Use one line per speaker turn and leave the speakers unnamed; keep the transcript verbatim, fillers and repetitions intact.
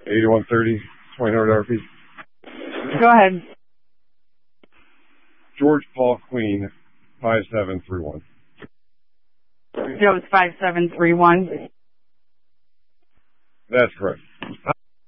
eighty-one thirty, twenty hundred R P.
Go ahead.
George Paul Queen, five seven three one.
Joe's five seven three one.
That's correct.